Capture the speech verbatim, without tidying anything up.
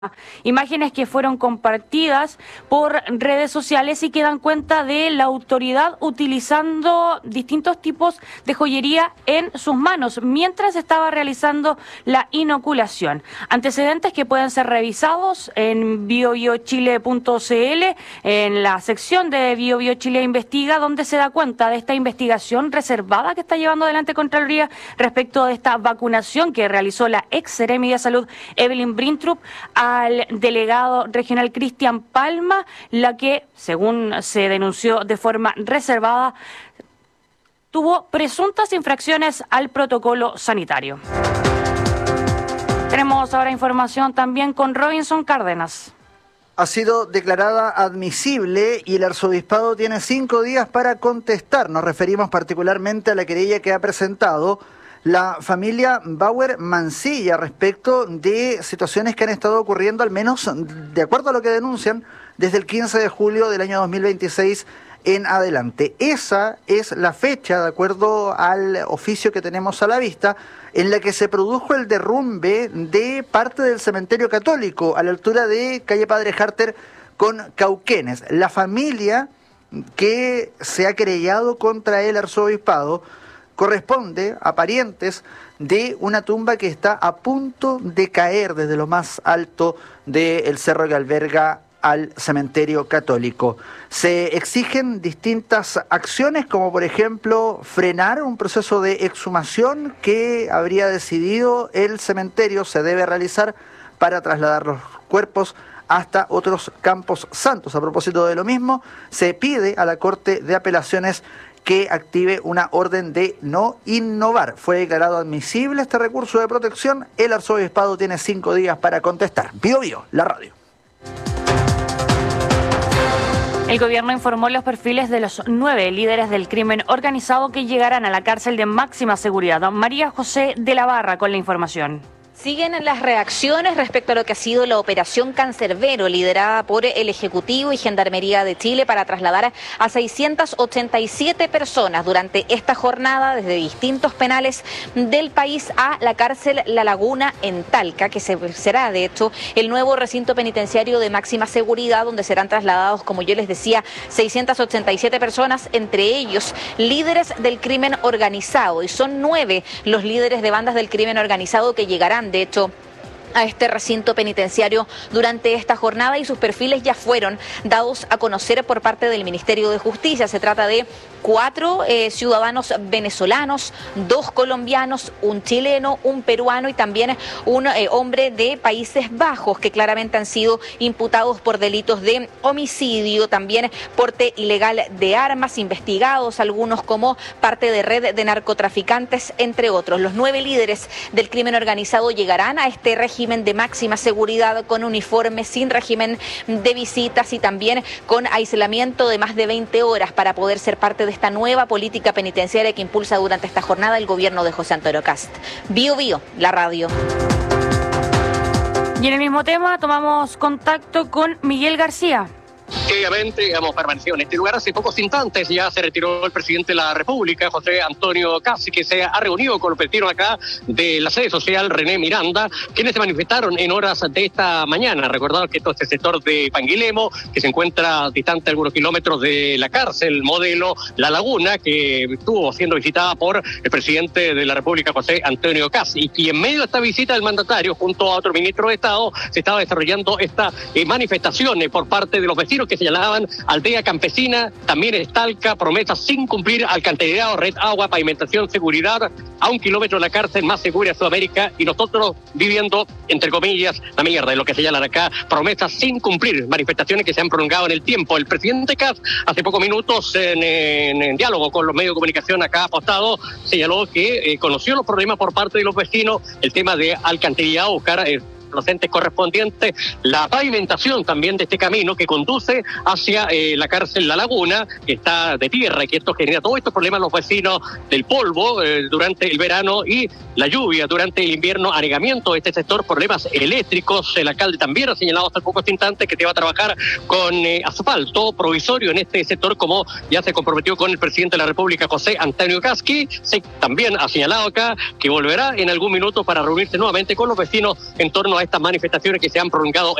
Imágenes que fueron compartidas por redes sociales y que dan cuenta de la autoridad utilizando distintos tipos de joyería en sus manos mientras estaba realizando la inoculación. Antecedentes que pueden ser revisados en bio bio chile punto c l, en la sección de Bio Bio Chile Investiga, donde se da cuenta de esta investigación reservada que está llevando adelante Contraloría respecto de esta vacunación que realizó la ex Seremi de Salud Evelyn Brintrup al delegado regional Cristian Palma, la que, según se denunció de forma reservada, tuvo presuntas infracciones al protocolo sanitario. Tenemos ahora información también con Robinson Cárdenas. Ha sido declarada admisible y el arzobispado tiene cinco días para contestar. Nos referimos particularmente a la querella que ha presentado la familia Bauer Mancilla respecto de situaciones que han estado ocurriendo, al menos de acuerdo a lo que denuncian, desde el quince de julio del año dos mil veintiséis en adelante. Esa es la fecha, de acuerdo al oficio que tenemos a la vista, en la que se produjo el derrumbe de parte del cementerio católico a la altura de calle Padre Harter con Cauquenes. La familia que se ha querellado contra el arzobispado corresponde a parientes de una tumba que está a punto de caer desde lo más alto del cerro que alberga al cementerio católico. Se exigen distintas acciones, como por ejemplo frenar un proceso de exhumación que habría decidido el cementerio se debe realizar para trasladar los cuerpos hasta otros campos santos. A propósito de lo mismo, se pide a la Corte de Apelaciones que active una orden de no innovar. Fue declarado admisible este recurso de protección. El arzobispado tiene cinco días para contestar. Bio Bio, la radio. El gobierno informó los perfiles de los nueve líderes del crimen organizado que llegarán a la cárcel de máxima seguridad. María José de la Barra con la información. Siguen las reacciones respecto a lo que ha sido la operación Cancerbero, liderada por el Ejecutivo y Gendarmería de Chile para trasladar a seiscientas ochenta y siete personas durante esta jornada desde distintos penales del país a la cárcel La Laguna en Talca, que será de hecho el nuevo recinto penitenciario de máxima seguridad, donde serán trasladados, como yo les decía, seiscientas ochenta y siete personas, entre ellos líderes del crimen organizado, y son nueve los líderes de bandas del crimen organizado que llegarán de hecho a este recinto penitenciario durante esta jornada, y sus perfiles ya fueron dados a conocer por parte del Ministerio de Justicia. Se trata de cuatro eh, ciudadanos venezolanos, dos colombianos, un chileno, un peruano y también un eh, hombre de Países Bajos, que claramente han sido imputados por delitos de homicidio, también porte ilegal de armas, investigados algunos como parte de red de narcotraficantes, entre otros. Los nueve líderes del crimen organizado llegarán a este régimen de máxima seguridad con uniforme, sin régimen de visitas y también con aislamiento de más de veinte horas para poder ser parte de esta nueva política penitenciaria que impulsa durante esta jornada el gobierno de José Antonio Kast. Bio Bio, la radio. Y en el mismo tema tomamos contacto con Miguel García. Obviamente hemos permanecido en este lugar hace pocos instantes. Ya se retiró el presidente de la República, José Antonio Kast, que se ha reunido con los vecinos acá de la sede social René Miranda, quienes se manifestaron en horas de esta mañana. Recordar que todo este sector de Panguilemo, que se encuentra distante algunos kilómetros de la cárcel modelo La Laguna, que estuvo siendo visitada por el presidente de la República, José Antonio Kast, y, y en medio de esta visita del mandatario junto a otro ministro de Estado se estaba desarrollando esta eh, manifestación eh, por parte de los vecinos que señalaban aldea campesina, también es Talca, promesas sin cumplir, alcantarillado, red, agua, pavimentación, seguridad, a un kilómetro de la cárcel más segura de Sudamérica, y nosotros viviendo, entre comillas, la mierda, de lo que señalan acá, promesas sin cumplir, manifestaciones que se han prolongado en el tiempo. El presidente Kast, hace pocos minutos, en, en, en diálogo con los medios de comunicación acá apostado, señaló que eh, conoció los problemas por parte de los vecinos, el tema de alcantarillado, buscar eh, los entes correspondientes, la pavimentación también de este camino que conduce hacia eh, la cárcel La Laguna, que está de tierra y que esto genera todos estos problemas a los vecinos del polvo eh, durante el verano y la lluvia durante el invierno, anegamiento de este sector, problemas eléctricos. El alcalde también ha señalado hace pocos instantes que te va a trabajar con eh, asfalto provisorio en este sector, como ya se comprometió con el presidente de la República, José Antonio Kast. Se también ha señalado acá que volverá en algún minuto para reunirse nuevamente con los vecinos en torno a a estas manifestaciones que se han prolongado